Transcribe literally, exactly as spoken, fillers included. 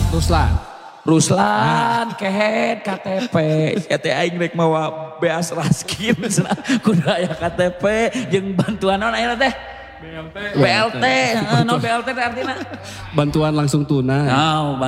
Ruslan. Ruslan, kehead, K T P. Ya teh aing rek mawa beas raskin cenah kudu aya K T P jeung bantuan naon aya teh? B L T. B L T, heeh, naon B L T teh artina? Bantuan langsung tunai. Oh,